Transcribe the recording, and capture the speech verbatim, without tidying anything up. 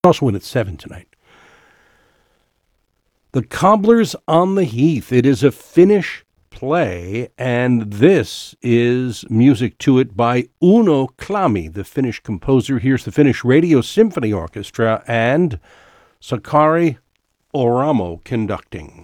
Also in at seven tonight. The Cobblers on the Heath. It is a Finnish play, and this is music to it by Uno Klami, the Finnish composer. Here's the Finnish Radio Symphony Orchestra and Sakari Oramo conducting.